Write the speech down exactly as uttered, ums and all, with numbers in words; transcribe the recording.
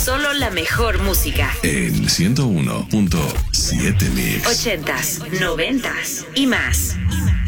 Solo la mejor música. En ciento uno punto siete Mix. Ochentas, noventas y más.